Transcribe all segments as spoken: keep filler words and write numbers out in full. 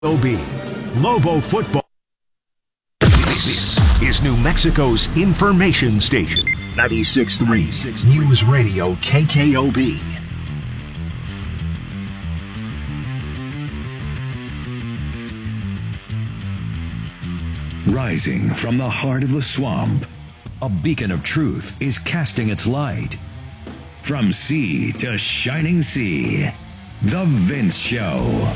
O B, Lobo Football. This is New Mexico's information station, ninety-six point three News Radio K K O B. Rising from the heart of the swamp, a beacon of truth is casting its light. From sea to shining sea, The Vince Show.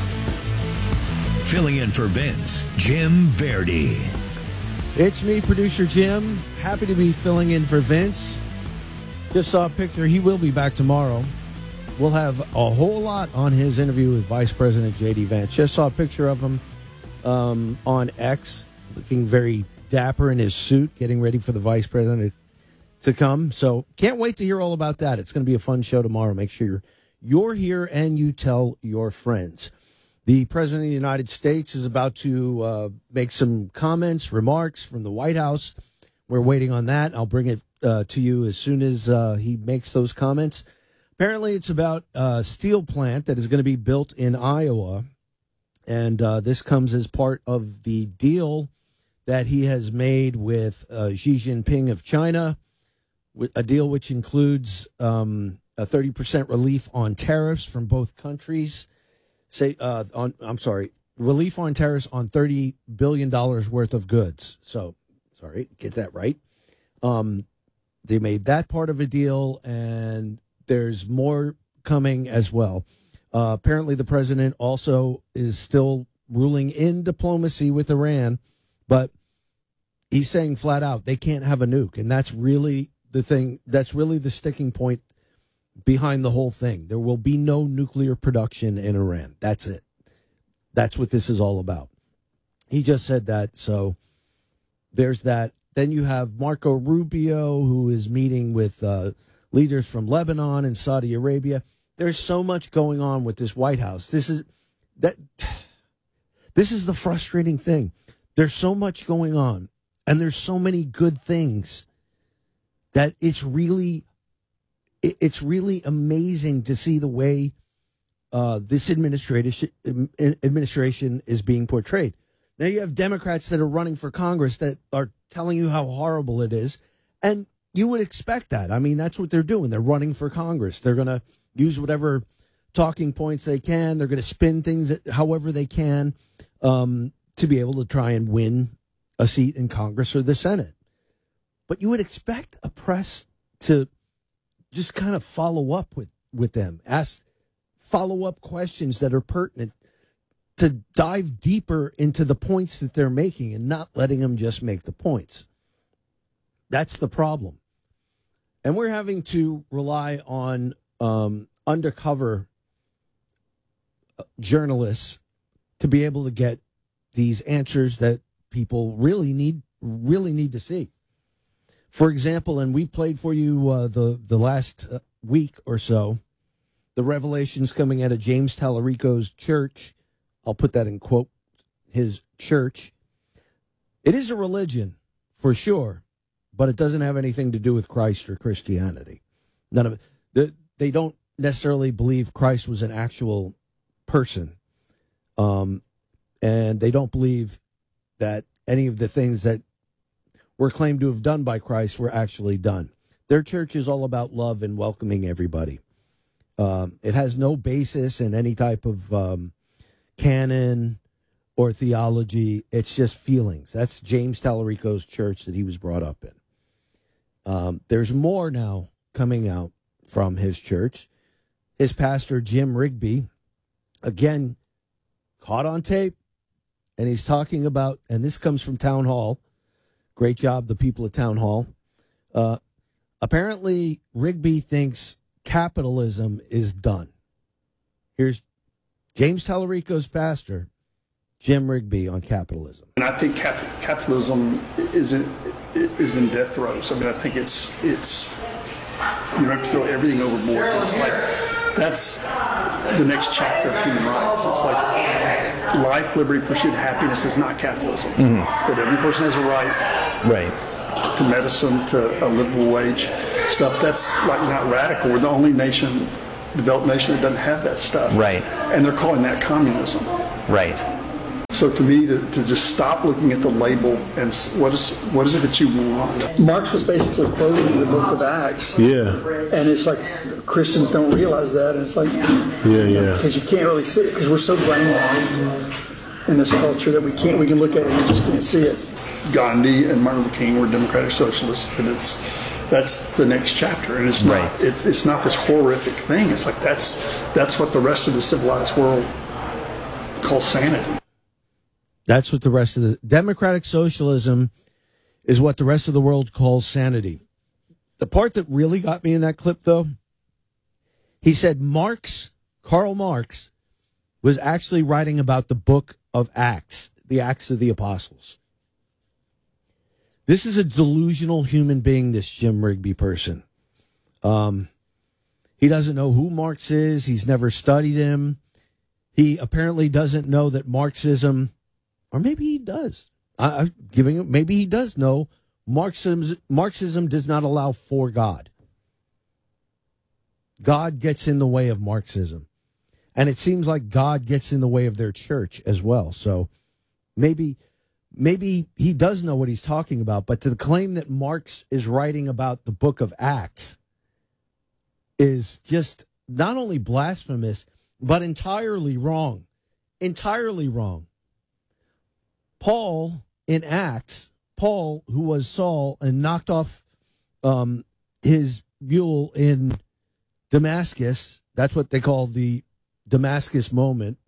Filling in for Vince, Jim Verdi. It's me, producer Jim. Happy to be filling in for Vince. Just saw a picture. He will be back tomorrow. We'll have a whole lot on his interview with Vice President J D Vance. Just saw a picture of him um, on X, looking very dapper in his suit, getting ready for the Vice President to come. So can't wait to hear all about that. It's going to be a fun show tomorrow. Make sure you're, you're here and you tell your friends. The President of the United States is about to uh, make some comments, remarks from the White House. We're waiting on that. I'll bring it uh, to you as soon as uh, he makes those comments. Apparently, it's about a steel plant that is going to be built in Iowa. And uh, this comes as part of the deal that he has made with uh, Xi Jinping of China, a deal which includes um, a thirty percent relief on tariffs from both countries. Say, uh, on I'm sorry, relief on tariffs on thirty billion dollars worth of goods. So, sorry, get that right. Um, they made that part of a deal, and there's more coming as well. Uh, apparently, the president also is still ruling in diplomacy with Iran, but he's saying flat out they can't have a nuke, and that's really the thing. That's really the sticking point behind the whole thing. There will be no nuclear production in Iran. That's it. That's what this is all about. He just said that, so there's that. Then you have Marco Rubio, who is meeting with uh, leaders from Lebanon and Saudi Arabia. There's so much going on with this White House. This is that. This is the frustrating thing. There's so much going on, and there's so many good things that it's really It's really amazing to see the way uh, this administration administration is being portrayed. Now you have Democrats that are running for Congress that are telling you how horrible it is, and you would expect that. I mean, that's what they're doing. They're running for Congress. They're going to use whatever talking points they can. They're going to spin things however they can um, to be able to try and win a seat in Congress or the Senate. But you would expect a press to just kind of follow up with, with them, ask follow-up questions that are pertinent, to dive deeper into the points that they're making and not letting them just make the points. That's the problem. And we're having to rely on um, undercover journalists to be able to get these answers that people really need, really need to see. For example, and we've played for you uh, the, the last uh, week or so, the revelations coming out of James Tallarico's church. I'll put that in quote, his church. It is a religion, for sure, but it doesn't have anything to do with Christ or Christianity. None of it. They, they don't necessarily believe Christ was an actual person. Um, and they don't believe that any of the things that were claimed to have done by Christ were actually done. Their church is all about love and welcoming everybody. Um, it has no basis in any type of um, canon or theology. It's just feelings. That's James Tallarico's church that he was brought up in. Um, there's more now coming out from his church. His pastor, Jim Rigby, again, caught on tape, and he's talking about, and this comes from Town Hall. Great job, the people at Town Hall. Uh, apparently, Rigby thinks capitalism is done. Here's James Tallarico's pastor, Jim Rigby, on capitalism. And I think cap- capitalism is in, is in death throes. I mean, I think it's, it's you have to throw everything overboard. It's like, that's the next chapter of human rights. It's like life, liberty, pursuit, happiness is not capitalism. Mm-hmm. That every person has a right, right, to medicine, to a livable wage stuff. That's like not radical. We're the only nation, developed nation, that doesn't have that stuff. Right. And they're calling that communism. Right. So to me, to, to just stop looking at the label and s- what is what is it that you want? Marx was basically quoting the book of Acts. Yeah. And it's like Christians don't realize that. And it's like, Yeah, yeah. because you can't really see it because we're so brainwashed in this culture that we can't, we can look at it and we just can't see it. Gandhi and Martin Luther King were democratic socialists, and it's that's the next chapter, and it's not Right. it's it's not this horrific thing. It's like that's that's what the rest of the civilized world calls sanity. That's what the rest of the democratic socialism is what the rest of the world calls sanity. The part that really got me in that clip, though, he said Marx, Karl Marx, was actually writing about the book of Acts, the Acts of the Apostles. This is a delusional human being, this Jim Rigby person. Um, he doesn't know who Marx is. He's never studied him. He apparently doesn't know that Marxism, or maybe he does. I, I'm giving him, maybe he does know Marxism, Marxism does not allow for God. God gets in the way of Marxism. And it seems like God gets in the way of their church as well. So maybe maybe he does know what he's talking about, but to the claim that Marx is writing about the book of Acts is just not only blasphemous, but entirely wrong. Entirely wrong. Paul in Acts, Paul, who was Saul and knocked off um, his mule in Damascus, that's what they call the Damascus moment,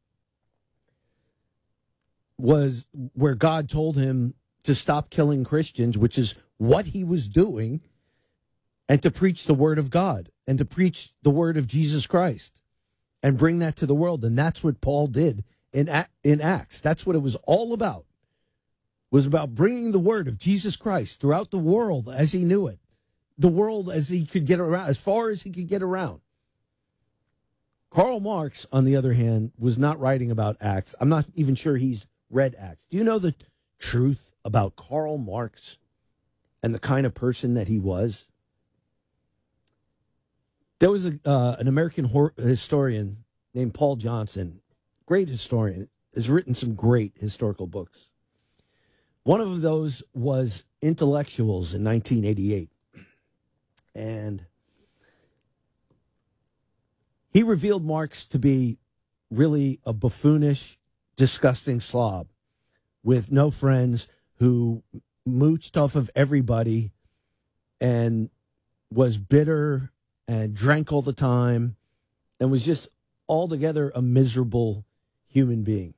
was where God told him to stop killing Christians, which is what he was doing, and to preach the word of God and to preach the word of Jesus Christ and bring that to the world. And that's what Paul did in in Acts. That's what it was all about. It was about bringing the word of Jesus Christ throughout the world as he knew it, the world as he could get around, as far as he could get around. Karl Marx, on the other hand, was not writing about Acts. I'm not even sure he's read Acts. Do you know the truth about Karl Marx and the kind of person that he was? There was a, uh, an American hor- historian named Paul Johnson, great historian, has written some great historical books. One of those was Intellectuals in nineteen eighty-eight. And he revealed Marx to be really a buffoonish, disgusting slob with no friends who mooched off of everybody and was bitter and drank all the time and was just altogether a miserable human being.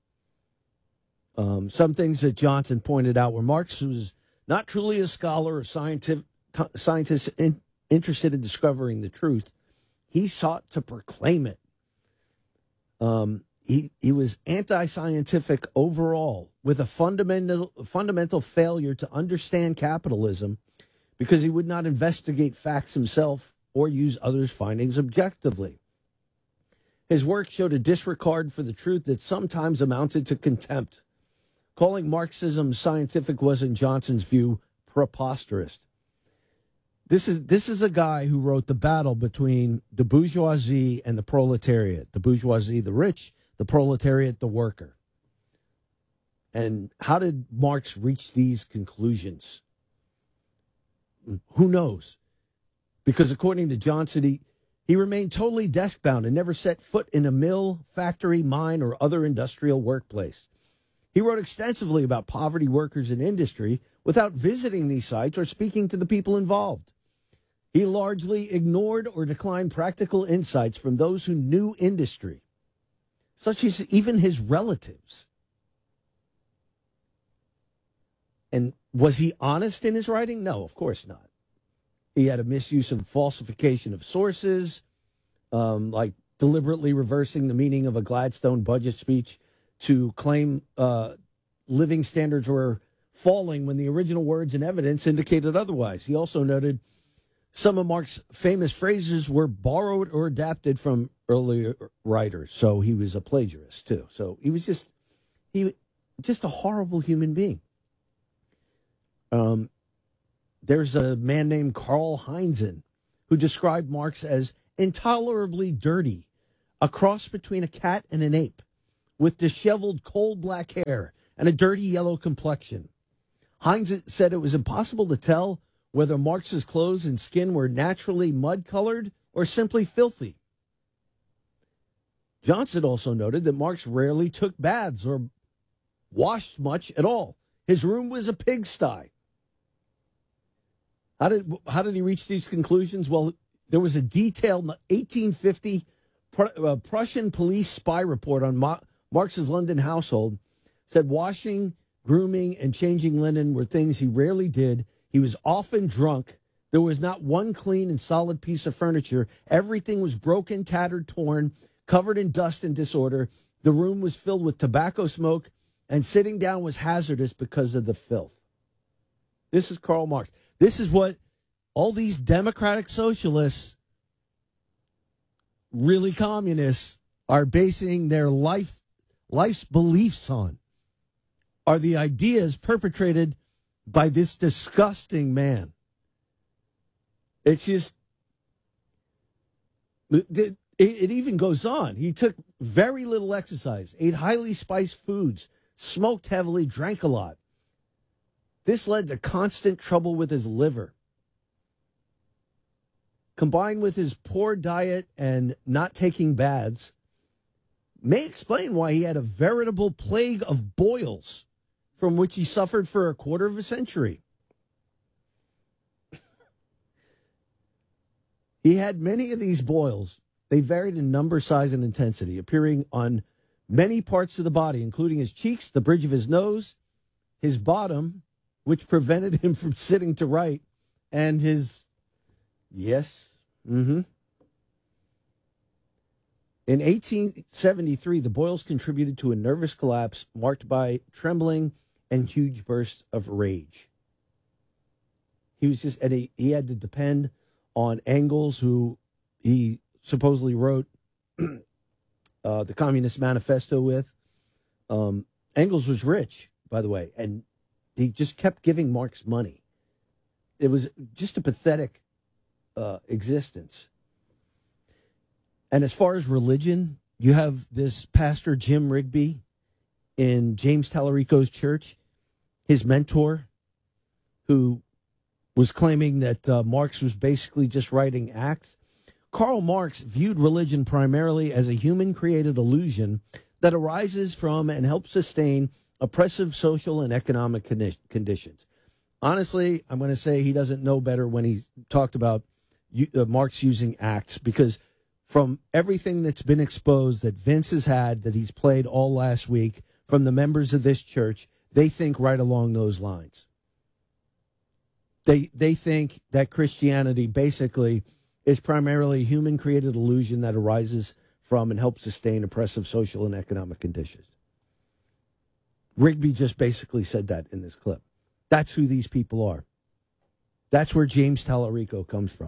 Um, some things that Johnson pointed out were Marx was not truly a scholar or scientific, scientist in, interested in discovering the truth. He sought to proclaim it. Um, he he was anti-scientific overall, with a fundamental fundamental failure to understand capitalism, because he would not investigate facts himself or use others' findings objectively. His work showed a disregard for the truth that sometimes amounted to contempt. Calling Marxism scientific was, in Johnson's view, preposterous. This is this is a guy who wrote The Battle Between the Bourgeoisie and the Proletariat. The bourgeoisie, the rich, the proletariat, the worker. And how did Marx reach these conclusions? Who knows? Because according to Johnson, he, he remained totally desk-bound and never set foot in a mill, factory, mine, or other industrial workplace. He wrote extensively about poverty workers in industry without visiting these sites or speaking to the people involved. He largely ignored or declined practical insights from those who knew industry, such as even his relatives. And was he honest in his writing? No, of course not. He had a misuse of falsification of sources, um, like deliberately reversing the meaning of a Gladstone budget speech to claim uh, living standards were falling when the original words and evidence indicated otherwise. He also noted some of Marx's famous phrases were borrowed or adapted from earlier writers. So he was a plagiarist too. So he was just he just a horrible human being. Um, there's a man named Karl Heinzen who described Marx as intolerably dirty, a cross between a cat and an ape, with disheveled coal black hair and a dirty yellow complexion. Hines said it was impossible to tell whether Marks's clothes and skin were naturally mud-colored or simply filthy. Johnson also noted that Marks rarely took baths or washed much at all. His room was a pigsty. How did how did he reach these conclusions? Well, there was a detailed eighteen fifty uh, Prussian police spy report on Ma- Marks's London household. Said washing, grooming, and changing linen were things he rarely did. He was often drunk. There was not one clean and solid piece of furniture. Everything was broken, tattered, torn, covered in dust and disorder. The room was filled with tobacco smoke, and sitting down was hazardous because of the filth. This is Karl Marx. This is what all these democratic socialists, really communists, are basing their life life's beliefs on, are the ideas perpetrated by this disgusting man. It's just, it, it even goes on. He took very little exercise, ate highly spiced foods, smoked heavily, drank a lot. This led to constant trouble with his liver. Combined with his poor diet and not taking baths, may explain why he had a veritable plague of boils from which he suffered for a quarter of a century. He had many of these boils. They varied in number, size, and intensity, appearing on many parts of the body, including his cheeks, the bridge of his nose, his bottom, which prevented him from sitting to write, and his, yes, mm-hmm. In eighteen seventy-three, the boils contributed to a nervous collapse marked by trembling and huge bursts of rage. He was just, and he, he had to depend on Engels, who he supposedly wrote uh, the Communist Manifesto with. Um, Engels was rich, by the way, and he just kept giving Marx money. It was just a pathetic uh, existence. And as far as religion, you have this pastor, Jim Rigby, in James Tallarico's church, his mentor, who was claiming that uh, Marx was basically just writing acts. Karl Marx viewed religion primarily as a human-created illusion that arises from and helps sustain oppressive social and economic condi- conditions. Honestly, I'm going to say he doesn't know better when he talked about uh, Marx using acts, because from everything that's been exposed that Vince has had, that he's played all last week, from the members of this church, they think right along those lines. They they think that Christianity basically is primarily a human-created illusion that arises from and helps sustain oppressive social and economic conditions. Rigby just basically said that in this clip. That's who these people are. That's where James Tallarico comes from.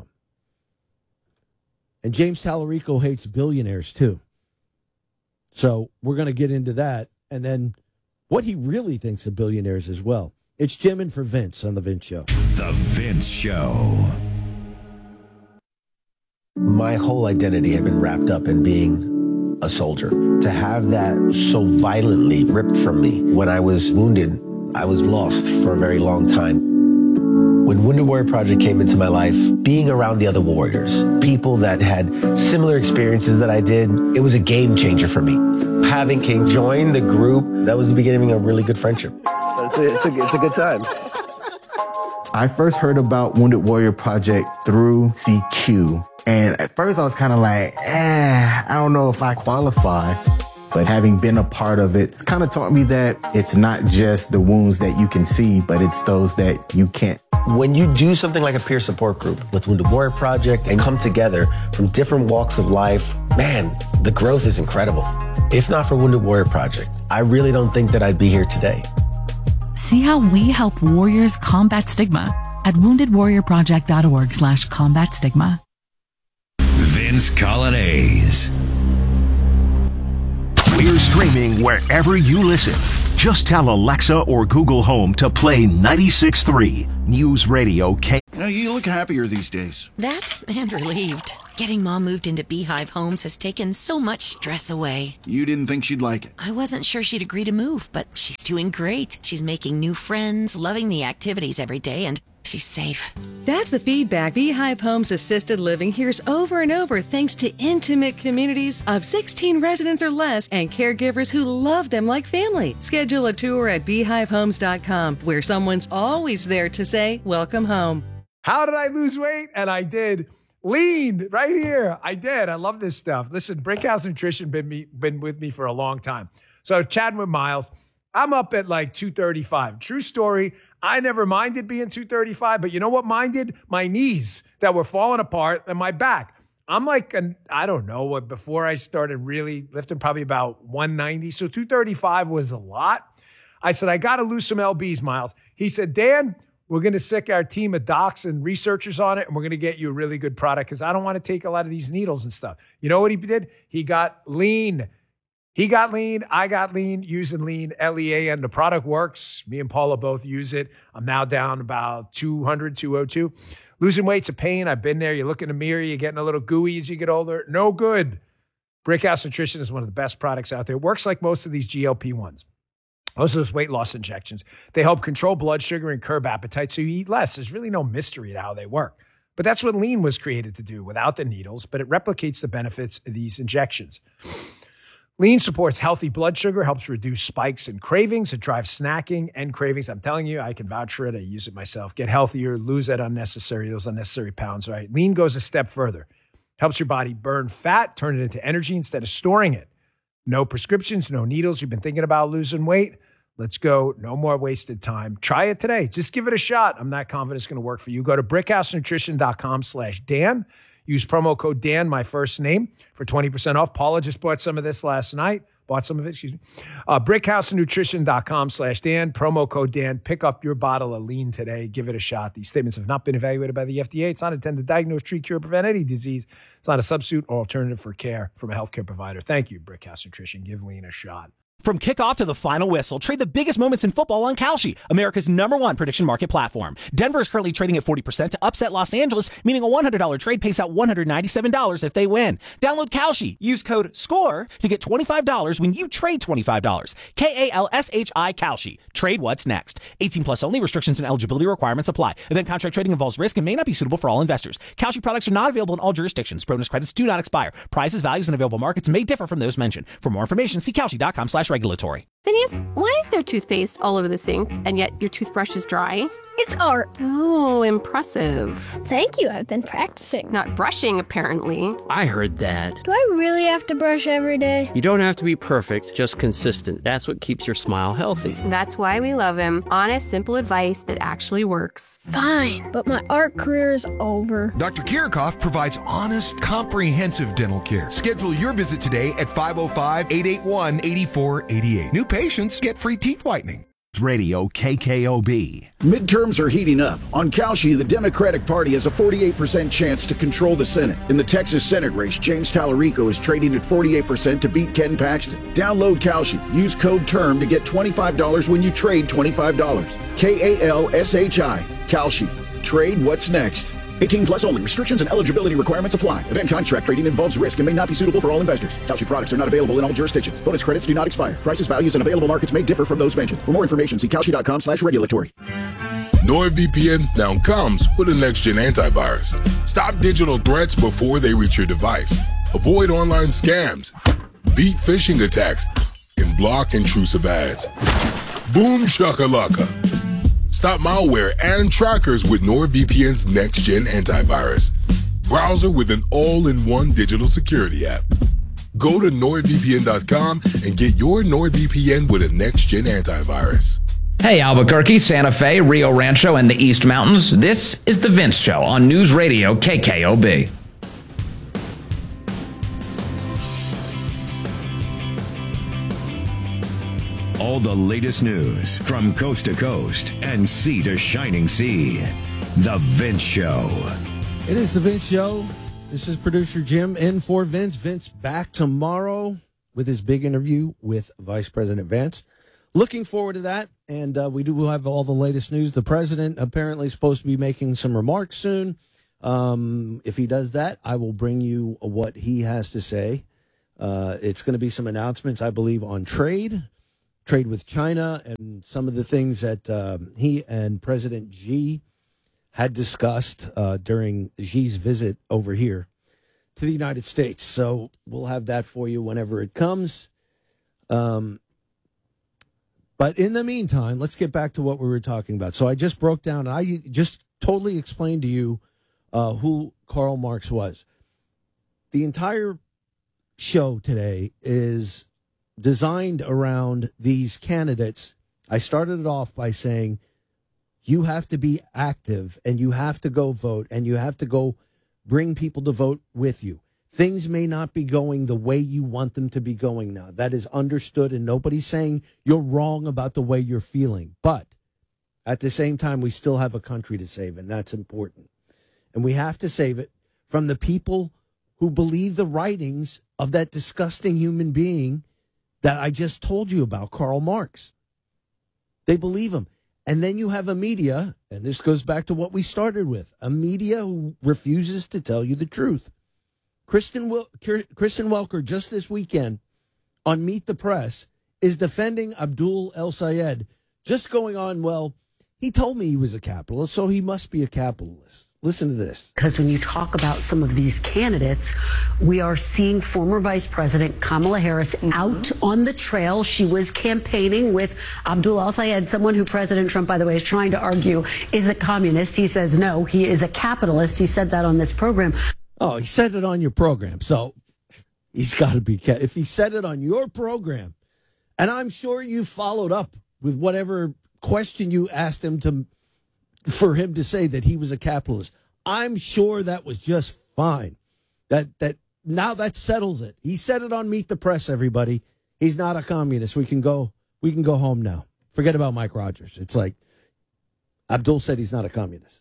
And James Tallarico hates billionaires, too. So we're going to get into that. And then what he really thinks of billionaires as well. It's Jim in for Vince on The Vince Show. The Vince Show. My whole identity had been wrapped up in being a soldier. To have that so violently ripped from me when I was wounded, I was lost for a very long time. When Wounded Warrior Project came into my life, being around the other warriors, people that had similar experiences that I did, it was a game changer for me. Having King join the group, that was the beginning of a really good friendship. It's a, it's a, it's a good time. I first heard about Wounded Warrior Project through C Q. And at first I was kind of like, eh, I don't know if I qualify. But having been a part of it, it's kind of taught me that it's not just the wounds that you can see, but it's those that you can't. When you do something like a peer support group with Wounded Warrior Project and come together from different walks of life, man, the growth is incredible. If not for Wounded Warrior Project, I really don't think that I'd be here today. See how we help warriors combat stigma at woundedwarriorproject.org slash combat stigma. Vince Colonnese. We're streaming wherever you listen. Just tell Alexa or Google Home to play ninety-six point three News Radio K. You know, you look happier these days. That and relieved. Getting Mom moved into Beehive Homes has taken so much stress away. You didn't think she'd like it. I wasn't sure she'd agree to move, but she's doing great. She's making new friends, loving the activities every day, and she's safe. That's the feedback Beehive Homes Assisted Living hears over and over thanks to intimate communities of sixteen residents or less and caregivers who love them like family. Schedule a tour at beehive homes dot com where someone's always there to say, welcome home. How did I lose weight? And I did. Lean right here. I did. I love this stuff. Listen, Brickhouse Nutrition been me been with me for a long time. So chatting with Miles, I'm up at like two thirty-five. True story. I never minded being two thirty-five, but you know what minded? My knees that were falling apart and my back. I'm like, an, I don't know what, before I started really lifting, probably about one ninety. So two thirty-five was a lot. I said, I got to lose some L Bs, Miles. He said, Dan, we're going to sick our team of docs and researchers on it, and we're going to get you a really good product because I don't want to take a lot of these needles and stuff. You know what he did? He got lean. He got lean. I got lean using lean, L E A N. The product works. Me and Paula both use it. I'm now down about two hundred, two oh two. Losing weight's a pain. I've been there. You look in the mirror, you're getting a little gooey as you get older. No good. Brickhouse Nutrition is one of the best products out there. It works like most of these G L P ones. Most of those weight loss injections. They help control blood sugar and curb appetite so you eat less. There's really no mystery to how they work. But that's what lean was created to do without the needles, but it replicates the benefits of these injections. Lean supports healthy blood sugar, helps reduce spikes and cravings. It drives snacking and cravings. I'm telling you, I can vouch for it. I use it myself. Get healthier, lose that unnecessary, those unnecessary pounds, right? Lean goes a step further. Helps your body burn fat, turn it into energy instead of storing it. No prescriptions, no needles. You've been thinking about losing weight? Let's go. No more wasted time. Try it today. Just give it a shot. I'm not confident it's going to work for you. Go to brickhousenutrition.com slash Dan. Use promo code Dan, my first name, for twenty percent off. Paula just bought some of this last night. Bought some of it, excuse me. Uh, brickhousenutrition.com slash Dan. Promo code Dan. Pick up your bottle of lean today. Give it a shot. These statements have not been evaluated by the F D A. It's not intended to diagnose, treat, cure, prevent any disease. It's not a substitute or alternative for care from a healthcare provider. Thank you, Brickhouse Nutrition. Give lean a shot. From kickoff to the final whistle, trade the biggest moments in football on Kalshi, America's number one prediction market platform. Denver is currently trading at forty percent to upset Los Angeles, meaning a one hundred dollars trade pays out one hundred ninety-seven dollars if they win. Download Kalshi. Use code SCORE to get twenty-five dollars when you trade twenty-five dollars. K A L S H I Kalshi. Trade what's next. eighteen plus only. Restrictions and eligibility requirements apply. Event contract trading involves risk and may not be suitable for all investors. Kalshi products are not available in all jurisdictions. Bonus credits do not expire. Prices, values, and available markets may differ from those mentioned. For more information, see Kalshi.com slash regulatory. Phineas, why is there toothpaste all over the sink, and yet your toothbrush is dry? It's art. Oh, impressive. Thank you, I've been practicing. Not brushing, apparently. I heard that. Do I really have to brush every day? You don't have to be perfect, just consistent. That's what keeps your smile healthy. That's why we love him. Honest, simple advice that actually works. Fine, but my art career is over. Doctor Kirikoff provides honest, comprehensive dental care. Schedule your visit today at five oh five, eight eight one, eight four eight eight. New patients get free teeth whitening. Radio K K O B. Midterms are heating up. On Kalshi, the Democratic Party has a forty-eight percent chance to control the Senate. In the Texas Senate race, James Tallarico is trading at forty-eight percent to beat Ken Paxton. Download Kalshi. Use code TERM to get twenty-five dollars when you trade twenty-five dollars. K A L S H I. Kalshi. Trade what's next. eighteen plus only. Restrictions and eligibility requirements apply. Event contract trading involves risk and may not be suitable for all investors. Kalshi products are not available in all jurisdictions. Bonus credits do not expire. Prices, values, and available markets may differ from those mentioned. For more information, see Kalshi.com slash regulatory. NordVPN now comes with a next-gen antivirus. Stop digital threats before they reach your device. Avoid online scams. Beat phishing attacks. And block intrusive ads. Boom shakalaka. Stop malware and trackers with NordVPN's next-gen antivirus. Browser with an all-in-one digital security app. Go to nord V P N dot com and get your NordVPN with a next-gen antivirus. Hey, Albuquerque, Santa Fe, Rio Rancho, and the East Mountains. This is The Vince Show on News Radio K K O B. All the latest news from coast to coast and sea to shining sea. The Vince Show. It is The Vince Show. This is producer Jim in for Vince. Vince back tomorrow with his big interview with Vice President Vance. looking forward to that. And uh, we do have all the latest news. The president apparently is supposed to be making some remarks soon. Um, if he does that, I will bring you what he has to say. Uh, it's going to be some announcements, I believe, on trade, trade with China, and some of the things that um, he and President Xi had discussed uh, during Xi's visit over here to the United States. So we'll have that for you whenever it comes. Um, but in the meantime, let's get back to what we were talking about. So I just broke down, I just totally explained to you uh, who Karl Marx was. The entire show today is designed around these candidates. I started it off by saying you have to be active and you have to go vote and you have to go bring people to vote with you. Things may not be going the way you want them to be going now. That is understood, and nobody's saying you're wrong about the way you're feeling. But at the same time, we still have a country to save, and that's important. And we have to save it from the people who believe the writings of that disgusting human being that I just told you about, Karl Marx. They believe him. And then you have a media, and this goes back to what we started with, a media who refuses to tell you the truth. Kristen, Wil- Kristen Welker, just this weekend on Meet the Press, is defending Abdul El-Sayed, just going on, well, he told me he was a capitalist, so he must be a capitalist. Listen to this. Because when you talk about some of these candidates, we are seeing former Vice President Kamala Harris out on the trail. She was campaigning with Abdul El-Sayed, someone who President Trump, by the way, is trying to argue is a communist. He says, no, he is a capitalist. He said that on this program. Oh, he said it on your program. So he's got to be, if he said it on your program, and I'm sure you followed up with whatever question you asked him to, for him to say that he was a capitalist. I'm sure that was just fine. That that now that settles it. He said it on Meet the Press, everybody. He's not a communist. We can go we can go home now. Forget about Mike Rogers. It's like Abdul said he's not a communist.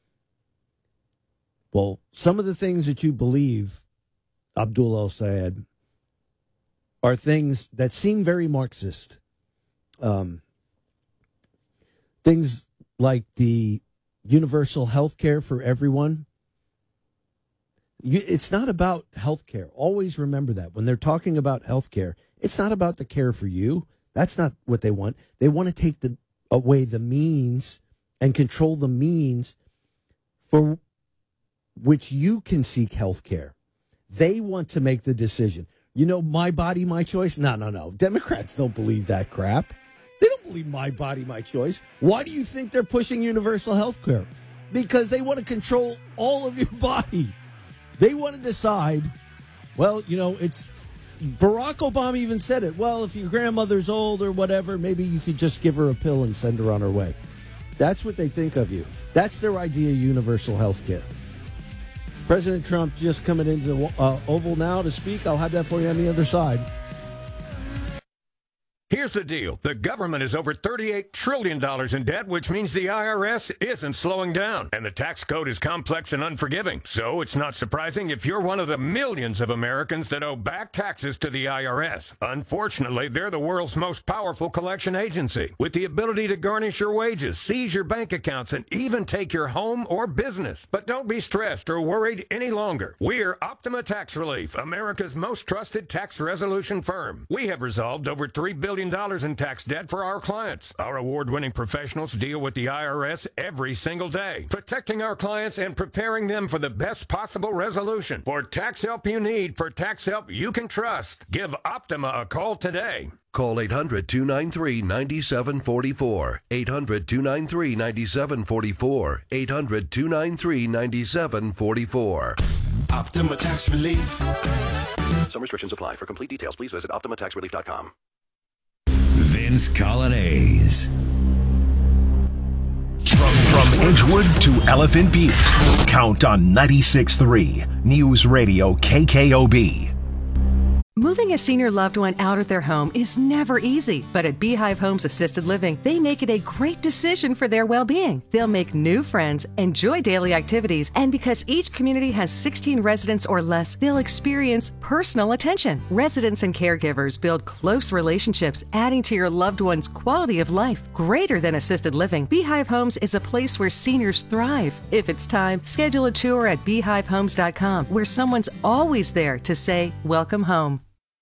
Well, some of the things that you believe, Abdul El-Sayed, are things that seem very Marxist. Um, things like the universal health care for everyone. You, it's not about health care. Always remember that. When they're talking about health care, it's not about the care for you. That's not what they want. They want to take the, away the means and control the means for which you can seek health care. They want to make the decision. You know, my body, my choice? No, no, no. Democrats don't believe that crap. They don't believe my body, my choice. Why do you think they're pushing universal health care? Because they want to control all of your body. They want to decide, well, you know, it's Barack Obama even said it. Well, if your grandmother's old or whatever, maybe you could just give her a pill and send her on her way. That's what they think of you. That's their idea of universal health care. President Trump just coming into the uh, Oval now to speak. I'll have that for you on the other side. Here's the deal. The government is over thirty-eight trillion dollars in debt, which means the I R S isn't slowing down. And the tax code is complex and unforgiving. So it's not surprising if you're one of the millions of Americans that owe back taxes to the I R S. Unfortunately, they're the world's most powerful collection agency, with the ability to garnish your wages, seize your bank accounts, and even take your home or business. But don't be stressed or worried any longer. We're Optima Tax Relief, America's most trusted tax resolution firm. We have resolved over three billion dollars in tax debt for our clients. Our award-winning professionals deal with the I R S every single day, protecting our clients and preparing them for the best possible resolution. For tax help you need, for tax help you can trust, give Optima a call today. Call eight hundred, two nine three, nine seven four four. eight hundred, two nine three, nine seven four four. eight hundred, two nine three, nine seven four four. Optima Tax Relief. Some restrictions apply. For complete details, please visit optima tax relief dot com. Vince Colonnese. From, from Edgewood to Elephant Butte, count on ninety-six point three News Radio K K O B. Moving a senior loved one out of their home is never easy, but at Beehive Homes Assisted Living, they make it a great decision for their well-being. They'll make new friends, enjoy daily activities, and because each community has sixteen residents or less, they'll experience personal attention. Residents and caregivers build close relationships, adding to your loved one's quality of life. Greater than assisted living, Beehive Homes is a place where seniors thrive. If it's time, schedule a tour at beehive homes dot com, where someone's always there to say, welcome home.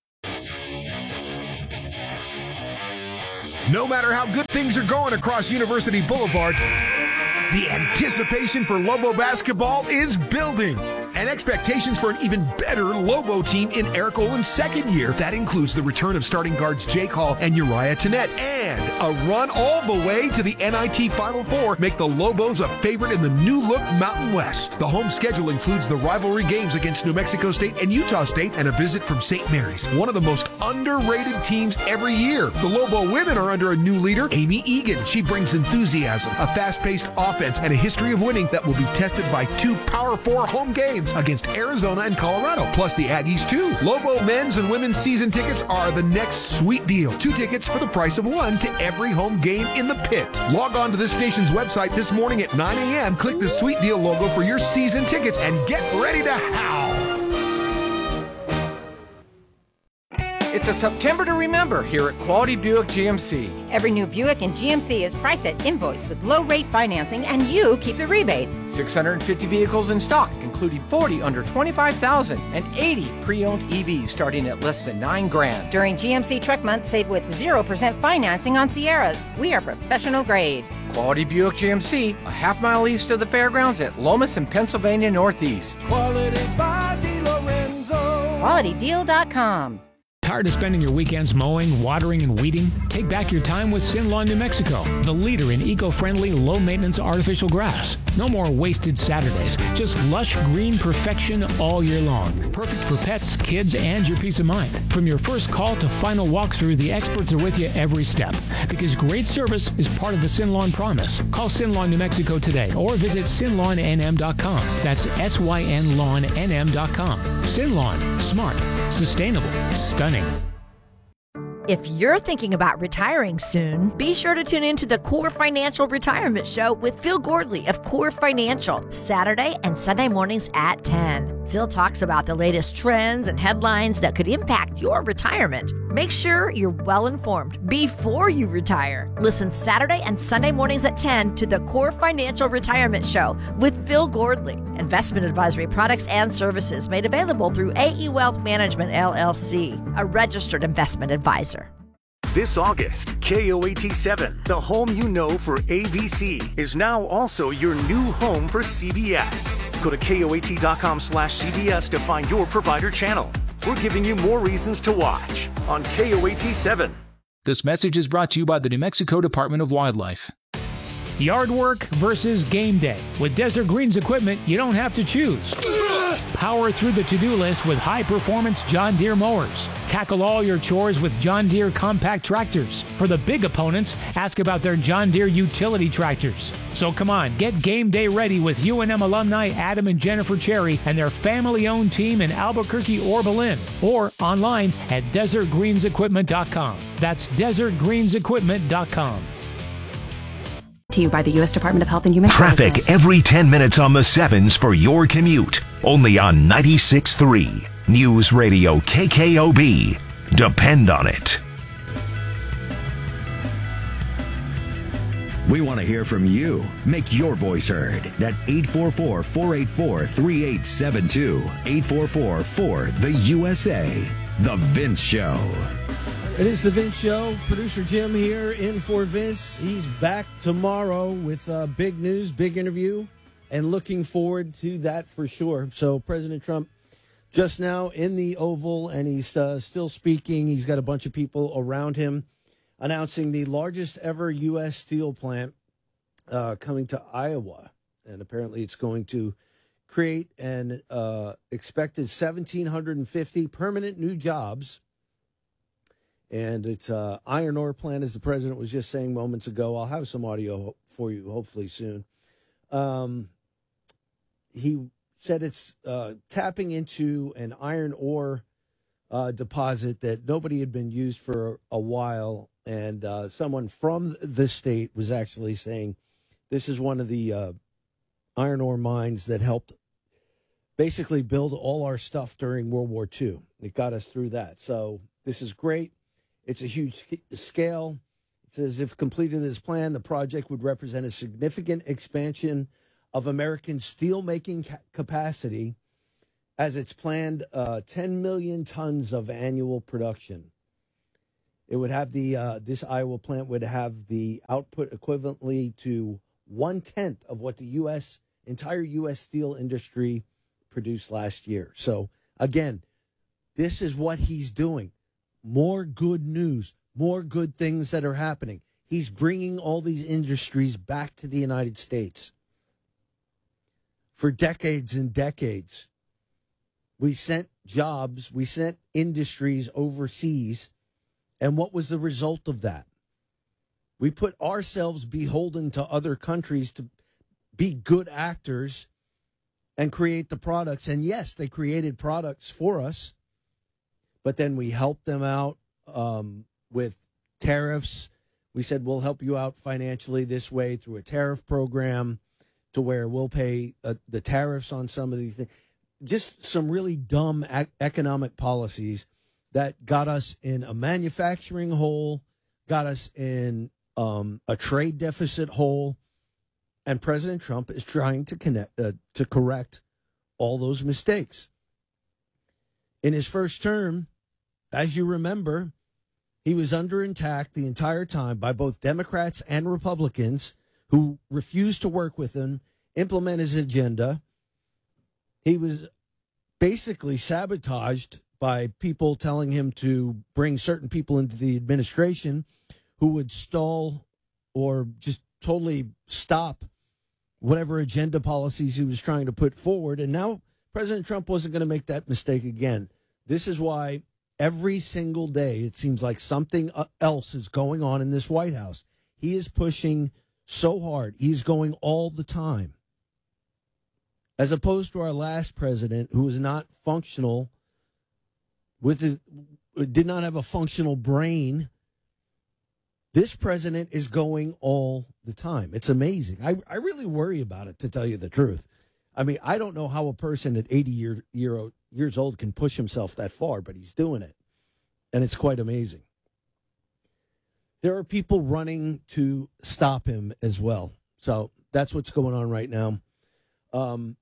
No matter how good things are going across University Boulevard, the anticipation for Lobo basketball is building. And expectations for an even better Lobo team in Eric Olin's second year. That includes the return of starting guards Jake Hall and Uriah Tennette. And a run all the way to the N I T Final Four make the Lobos a favorite in the new-look Mountain West. The home schedule includes the rivalry games against New Mexico State and Utah State and a visit from Saint Mary's, one of the most underrated teams every year. The Lobo women are under a new leader, Amy Egan. She brings enthusiasm, a fast-paced offense, and a history of winning that will be tested by two Power Four home games against Arizona and Colorado, plus the Aggies too. Lobo men's and women's season tickets are the next sweet deal. Two tickets for the price of one to every home game in the pit. Log on to this station's website this morning at nine a.m. Click the sweet deal logo for your season tickets and get ready to howl. It's a September to remember here at Quality Buick G M C. Every new Buick in G M C is priced at invoice with low-rate financing, and you keep the rebates. six hundred fifty vehicles in stock, including forty under twenty-five thousand and eighty pre-owned E Vs starting at less than nine grand. During G M C Truck Month, save with zero percent financing on Sierras. We are professional grade. Quality Buick G M C, a half mile east of the fairgrounds at Lomas and Pennsylvania Northeast. Quality by DiLorenzo. quality deal dot com. Tired of spending your weekends mowing, watering, and weeding? Take back your time with Sinlawn New Mexico, the leader in eco-friendly, low-maintenance artificial grass. No more wasted Saturdays, just lush green perfection all year long. Perfect for pets, kids, and your peace of mind. From your first call to final walkthrough, the experts are with you every step. Because great service is part of the Sinlawn promise. Call Sinlawn New Mexico today or visit sin lawn n m dot com. That's S Y N lawn N M dot com. Sinlawn, smart, sustainable, stunning. If you're thinking about retiring soon, be sure to tune in to the Core Financial Retirement Show with Phil Gordley of Core Financial, Saturday and Sunday mornings at ten. Phil talks about the latest trends and headlines that could impact your retirement. Make sure you're well informed before you retire. Listen Saturday and Sunday mornings at ten to the Core Financial Retirement Show with Phil Gordley. Investment advisory products and services made available through A E Wealth Management, L L C, a registered investment advisor. This August, K O A T seven, the home you know for A B C, is now also your new home for C B S. Go to K O A T dot com slash C B S to find your provider channel. We're giving you more reasons to watch on K O A T seven. This message is brought to you by the New Mexico Department of Wildlife. Yard work versus game day. With Desert Greens equipment, you don't have to choose. Power through the to-do list with high-performance John Deere mowers. Tackle all your chores with John Deere compact tractors. For the big opponents, ask about their John Deere utility tractors. So come on, get game day ready with U N M alumni Adam and Jennifer Cherry and their family-owned team in Albuquerque or Belen, or online at desert greens equipment dot com. That's desert greens equipment dot com. To you by the U S Department of Health and Human Traffic Services. every ten minutes on the sevens for your commute. Only on ninety-six point three News Radio K K O B. Depend on it. We want to hear from you. Make your voice heard at eight four four, four eight four, three eight seven two. eight four four, four, the U S A. The Vince Show. It is the Vince Show. Producer Jim here in for Vince. He's back tomorrow with uh, big news, big interview, and looking forward to that for sure. So President Trump just now in the Oval, and he's uh, still speaking. He's got a bunch of people around him announcing the largest ever U S steel plant uh, coming to Iowa. And apparently it's going to create an uh, expected one thousand seven hundred fifty permanent new jobs. And it's uh, iron ore plant, as the president was just saying moments ago. I'll have some audio for you hopefully soon. Um, he said it's uh, tapping into an iron ore uh, deposit that nobody had been used for a while. And uh, someone from the state was actually saying this is one of the uh, iron ore mines that helped basically build all our stuff during World War Two. It got us through that. So this is great. It's a huge scale. It says if completed as planned, the project would represent a significant expansion of American steelmaking ca- capacity as it's planned uh, ten million tons of annual production. It would have the, uh, this Iowa plant would have the output equivalently to one-tenth of what the U S, entire U S steel industry produced last year. So, again, this is what he's doing. More good news, more good things that are happening. He's bringing all these industries back to the United States. For decades and decades, we sent jobs, we sent industries overseas. And what was the result of that? We put ourselves beholden to other countries to be good actors and create the products. And yes, they created products for us, but then we helped them out um, with tariffs. We said, we'll help you out financially this way through a tariff program to where we'll pay uh, the tariffs on some of these things. Just some really dumb ec- economic policies that got us in a manufacturing hole, got us in um, a trade deficit hole, and President Trump is trying to connect uh, to correct all those mistakes. In his first term, as you remember, he was under attack the entire time by both Democrats and Republicans who refused to work with him, implement his agenda. He was basically sabotaged by people telling him to bring certain people into the administration who would stall or just totally stop whatever agenda policies he was trying to put forward. And now President Trump wasn't going to make that mistake again. This is why every single day it seems like something else is going on in this White House. He is pushing so hard. He's going all the time. As opposed to our last president, who was not functional with his, did not have a functional brain. This president is going all the time. It's amazing. I, I really worry about it, to tell you the truth. I mean, I don't know how a person at eighty year, year, years old can push himself that far, but he's doing it. And it's quite amazing. There are people running to stop him as well. So that's what's going on right now. Um,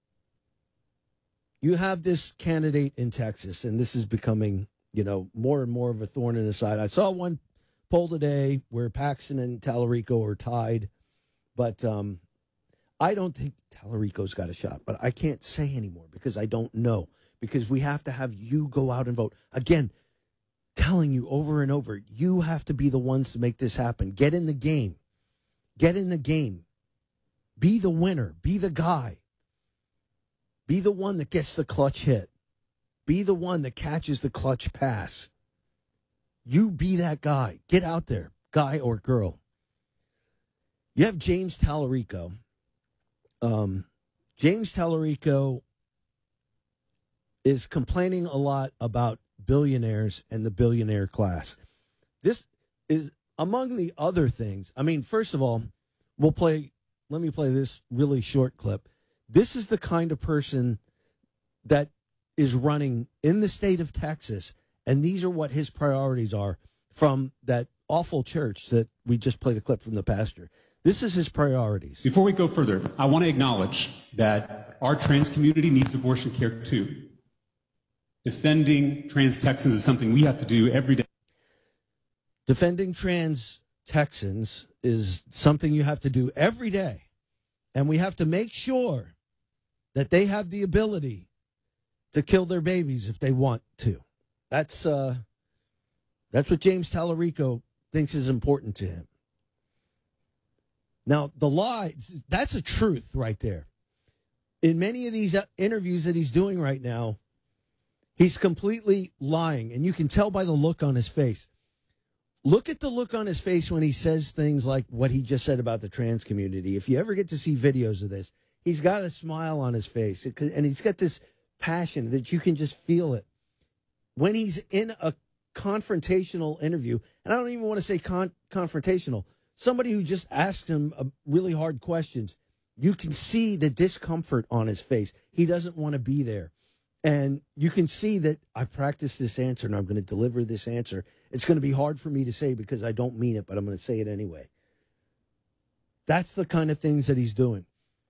You have this candidate in Texas, and this is becoming, you know, more and more of a thorn in his side. I saw one poll today where Paxton and Tallarico are tied, but um, I don't think Tallarico's got a shot. But I can't say anymore because I don't know, because we have to have you go out and vote. Again, telling you over and over, you have to be the ones to make this happen. Get in the game. Get in the game. Be the winner. Be the guy. Be the one that gets the clutch hit. Be the one that catches the clutch pass. You be that guy. Get out there, guy or girl. You have James Tallarico. Um, James Tallarico is complaining a lot about billionaires and the billionaire class. This is among the other things. I mean, first of all, we'll play, let me play this really short clip. This is the kind of person that is running in the state of Texas, and these are what his priorities are from that awful church that we just played a clip from the pastor. This is his priorities. Before we go further, I want to acknowledge that our trans community needs abortion care too. Defending trans Texans is something we have to do every day. Defending trans Texans is something you have to do every day. And we have to make sure that they have the ability to kill their babies if they want to. That's uh, that's what James Tallarico thinks is important to him. Now, the lie, that's a truth right there. In many of these interviews that he's doing right now, he's completely lying, and you can tell by the look on his face. Look at the look on his face when he says things like what he just said about the trans community. If you ever get to see videos of this, he's got a smile on his face, and he's got this passion that you can just feel it. when he's in a confrontational interview, and I don't even want to say con- confrontational, somebody who just asked him a really hard questions, you can see the discomfort on his face. He doesn't want to be there. And you can see that I practiced this answer and I'm going to deliver this answer. It's going to be hard for me to say because I don't mean it, but I'm going to say it anyway. That's the kind of things that he's doing.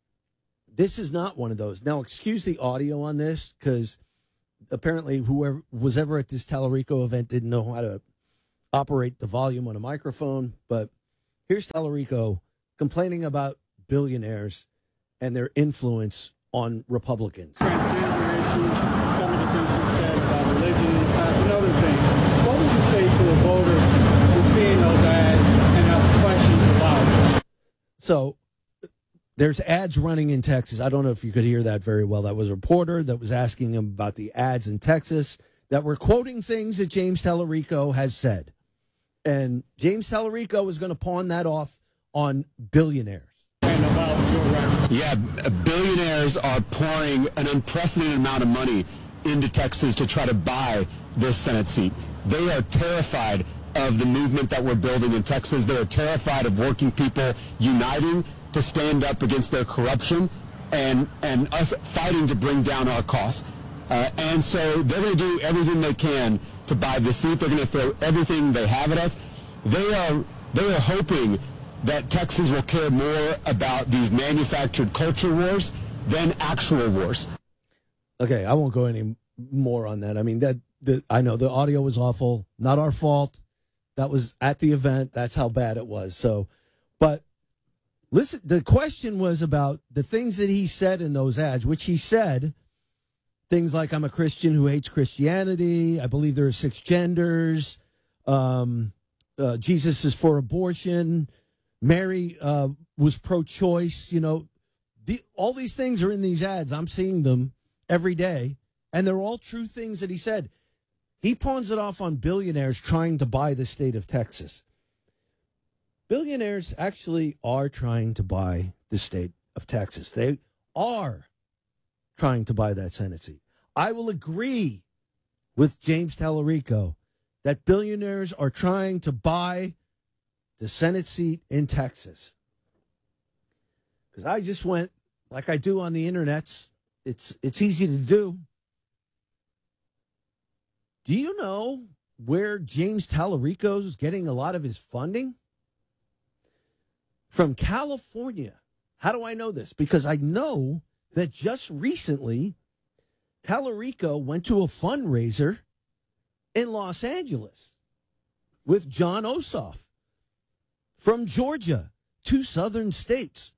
This is not one of those. Now, excuse the audio on this because apparently whoever was ever at this Tallarico event didn't know how to operate the volume on a microphone. But here's Tallarico complaining about billionaires and their influence on Republicans. Transgender issues, some of the things you said about religion, that's another thing. What would you say to a voter who's seeing those ads and have questions about it? So there's ads running in Texas. I don't know if you could hear that very well. That was a reporter that was asking him about the ads in Texas that were quoting things that James Tallarico has said. And James Tallarico is going to pawn that off on billionaires. And about your record. Yeah, billionaires are pouring an unprecedented amount of money into Texas to try to buy this Senate seat. They are terrified of the movement that we're building in Texas. They are terrified of working people uniting to stand up against their corruption and, and us fighting to bring down our costs. Uh, and so they're going to do everything they can to buy the seat. They're going to throw everything they have at us. They are, they are hoping that Texas will care more about these manufactured culture wars than actual wars. Okay, I won't go any more on that. I mean, that the, I know the audio was awful. Not our fault. That was at the event. That's how bad it was. So, but listen, the question was about the things that he said in those ads, which he said things like, I'm a Christian who hates Christianity. I believe there are six genders. Um, uh, Jesus is for abortion. Mary uh, was pro-choice. You know, the, all these things are in these ads. I'm seeing them every day, and they're all true things that he said. He pawns it off on billionaires trying to buy the state of Texas. Billionaires actually are trying to buy the state of Texas. They are trying to buy that Senate seat. I will agree with James Tallarico that billionaires are trying to buy the Senate seat in Texas. Because I just went, like I do on the internets, it's it's easy to do. Do you know where James Tallarico is getting a lot of his funding? From California. How do I know this? Because I know that just recently, Tallarico went to a fundraiser in Los Angeles with John Ossoff from Georgia, two southern states.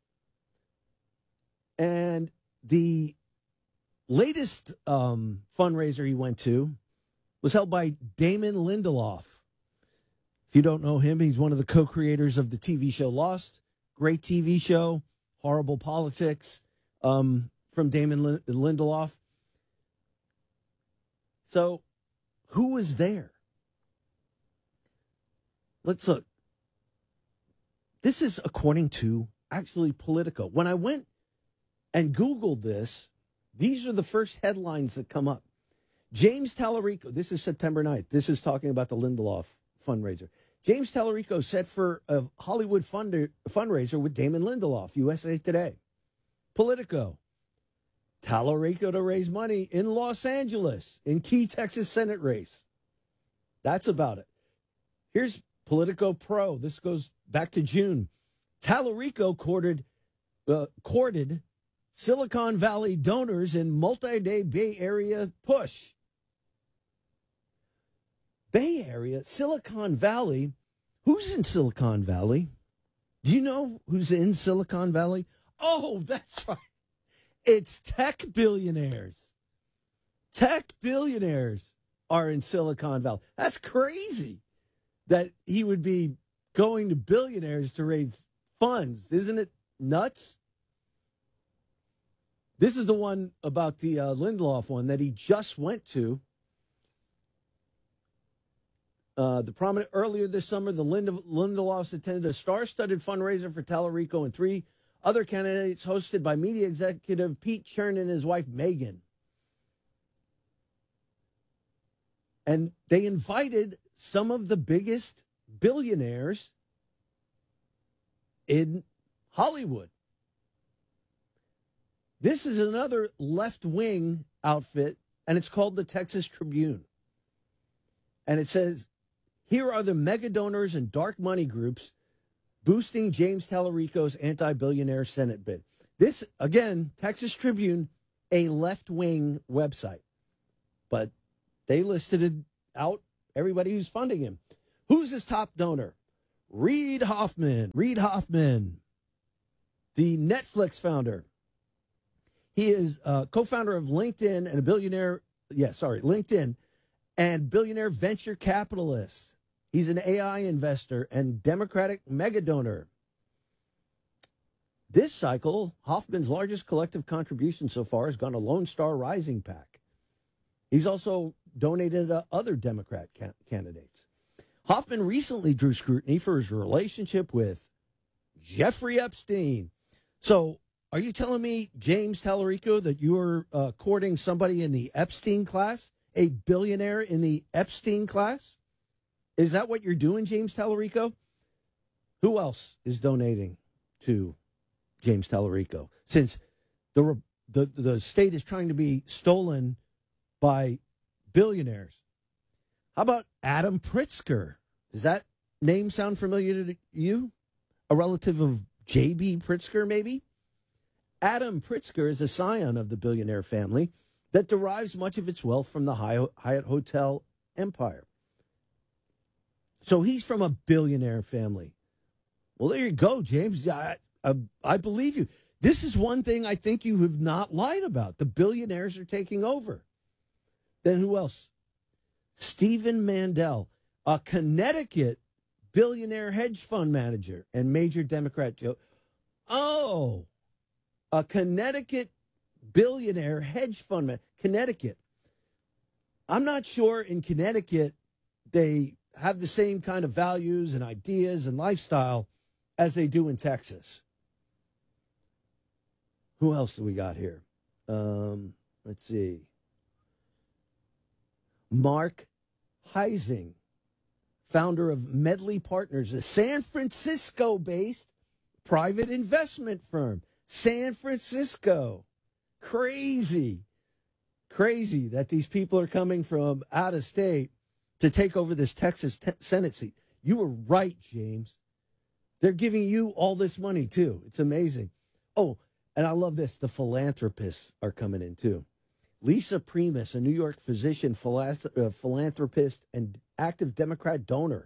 And the latest um, fundraiser he went to was held by Damon Lindelof. If you don't know him, he's one of the co-creators of the T V show Lost. Great T V show, horrible politics um, from Damon Lindelof. So who was there? Let's look. This is according to actually Politico. When I went and Googled this, these are the first headlines that come up. James Tallarico, this is September ninth. This is talking about the Lindelof fundraiser. James Tallarico set for a Hollywood funder, fundraiser with Damon Lindelof, U S A Today. Politico, Tallarico to raise money in Los Angeles in key Texas Senate race. That's about it. Here's Politico Pro. This goes back to June. Tallarico courted, uh, courted Silicon Valley donors in multi-day Bay Area push. Bay Area, Silicon Valley. Who's in Silicon Valley? Do you know who's in Silicon Valley? Oh, that's right. It's tech billionaires. Tech billionaires are in Silicon Valley. That's crazy that he would be going to billionaires to raise funds. Isn't it nuts? This is the one about the uh, Lindelof one that he just went to. Uh, the prominent earlier this summer, the Lind- Lindelofs attended a star-studded fundraiser for Tallarico and three other candidates, hosted by media executive Pete Chern and his wife Megan. And they invited some of the biggest billionaires in Hollywood. This is another left-wing outfit, and it's called the Texas Tribune. And it says, here are the mega donors and dark money groups boosting James Tallarico's anti-billionaire Senate bid. This, again, Texas Tribune, a left-wing website. But they listed it out, everybody who's funding him. Who's his top donor? Reid Hoffman. Reid Hoffman, the Netflix founder. He is a co-founder of LinkedIn and a billionaire, yeah, sorry, LinkedIn, and billionaire venture capitalist. He's an A I investor and Democratic mega donor. This cycle, Hoffman's largest collective contribution so far has gone to Lone Star Rising PAC. He's also donated to other Democrat ca- candidates. Hoffman recently drew scrutiny for his relationship with Jeffrey Epstein. So, are you telling me, James Tallarico, that you are uh, courting somebody in the Epstein class? A billionaire in the Epstein class? Is that what you're doing, James Tallarico? Who else is donating to James Tallarico? Since the the the state is trying to be stolen by billionaires. How about Adam Pritzker? Does that name sound familiar to you? A relative of J B Pritzker, maybe? Adam Pritzker is a scion of the billionaire family that derives much of its wealth from the Hyatt Hotel empire. So he's from a billionaire family. Well, there you go, James. I, I, I believe you. This is one thing I think you have not lied about. The billionaires are taking over. Then who else? Stephen Mandel, a Connecticut billionaire hedge fund manager and major Democrat. Joe. Oh, a Connecticut billionaire hedge fund manager. Connecticut. I'm not sure in Connecticut they have the same kind of values and ideas and lifestyle as they do in Texas. Who else do we got here? Um, let's see. Mark Heising, founder of Medley Partners, a San Francisco-based private investment firm. San Francisco. Crazy. Crazy that these people are coming from out of state to take over this Texas te- Senate seat. You were right, James. They're giving you all this money, too. It's amazing. Oh, and I love this. The philanthropists are coming in, too. Lisa Primus, a New York physician, philanth- uh, philanthropist, and active Democrat donor.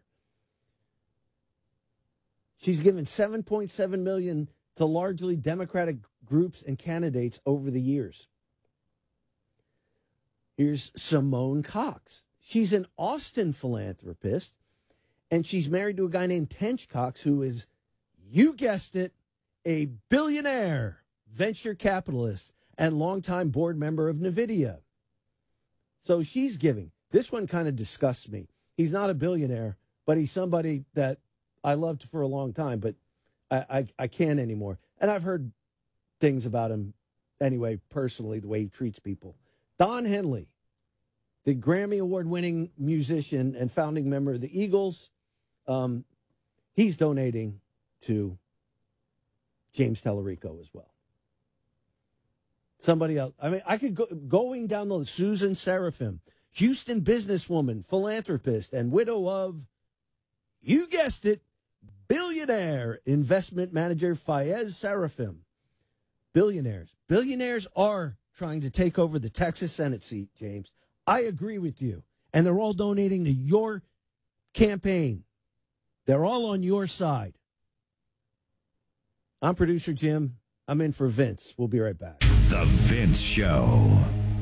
She's given seven point seven million dollars to largely Democratic groups and candidates over the years. Here's Simone Cox. She's an Austin philanthropist, and she's married to a guy named Tench Cox, who is, you guessed it, a billionaire venture capitalist and longtime board member of NVIDIA. So she's giving. This one kind of disgusts me. He's not a billionaire, but he's somebody that I loved for a long time, but I, I, I can't anymore. And I've heard things about him anyway, personally, the way he treats people. Don Henley, the Grammy Award-winning musician and founding member of the Eagles, um, he's donating to James Tallarico as well. Somebody else. I mean, I could go going down the list. Susan Seraphim, Houston businesswoman, philanthropist, and widow of, you guessed it, billionaire investment manager Fayez Seraphim. Billionaires. Billionaires are trying to take over the Texas Senate seat, James. I agree with you. And they're all donating to your campaign. They're all on your side. I'm producer Jim. I'm in for Vince. We'll be right back. The Vince Show.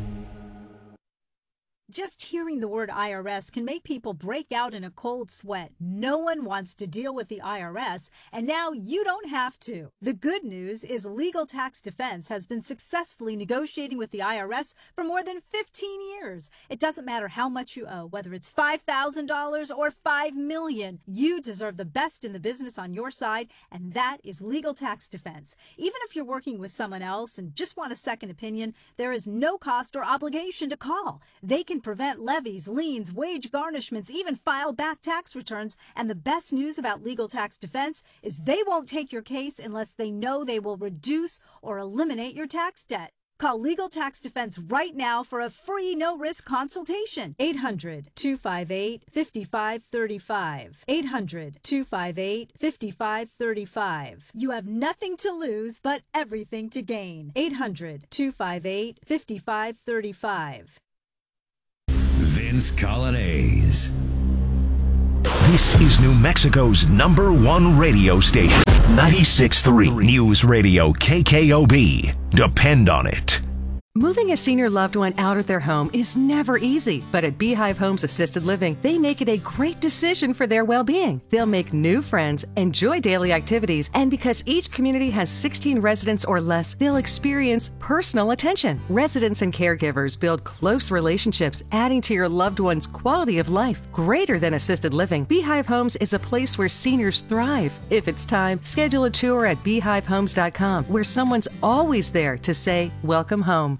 Just hearing the word I R S can make people break out in a cold sweat. No one wants to deal with the I R S, and now you don't have to. The good news is Legal Tax Defense has been successfully negotiating with the I R S for more than fifteen years. It doesn't matter how much you owe, whether it's five thousand dollars or five million dollars. You deserve the best in the business on your side, and that is Legal Tax Defense. Even if you're working with someone else and just want a second opinion, there is no cost or obligation to call. They can prevent levies, liens, wage garnishments, even file back tax returns. And the best news about Legal Tax Defense is they won't take your case unless they know they will reduce or eliminate your tax debt. Call Legal Tax Defense right now for a free no-risk consultation. eight hundred, two five eight, five five three five. eight hundred, two five eight, five five three five. You have nothing to lose but everything to gain. eight hundred, two five eight, five five three five. Vince Colonnese. This is New Mexico's number one radio station. ninety-six point three News Radio K K O B. Depend on it. Moving a senior loved one out of their home is never easy, but at Beehive Homes Assisted Living, they make it a great decision for their well-being. They'll make new friends, enjoy daily activities, and because each community has sixteen residents or less, they'll experience personal attention. Residents and caregivers build close relationships, adding to your loved one's quality of life. Greater than assisted living, Beehive Homes is a place where seniors thrive. If it's time, schedule a tour at beehive homes dot com, where someone's always there to say, welcome home.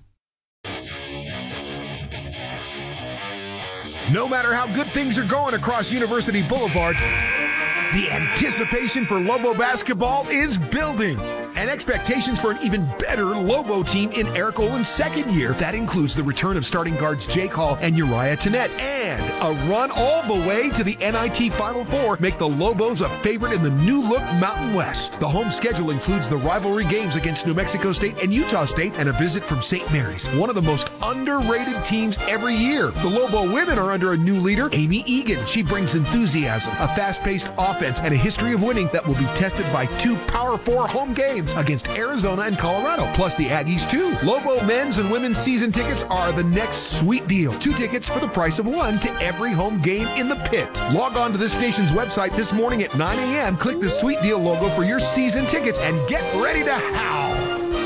No matter how good things are going across University Boulevard, the anticipation for Lobo basketball is building. And expectations for an even better Lobo team in Eric Olin's second year. That includes the return of starting guards Jake Hall and Uriah Tenet, and a run all the way to the N I T Final Four make the Lobos a favorite in the new-look Mountain West. The home schedule includes the rivalry games against New Mexico State and Utah State, and a visit from Saint Mary's, one of the most underrated teams every year. The Lobo women are under a new leader, Amy Egan. She brings enthusiasm, a fast-paced offense, and a history of winning that will be tested by two Power Four home games against Arizona and Colorado, plus the Aggies too. Lobo men's and women's season tickets are the next sweet deal. Two tickets for the price of one to every home game in the pit. Log on to this station's website this morning at nine a.m. Click the sweet deal logo for your season tickets and get ready to howl.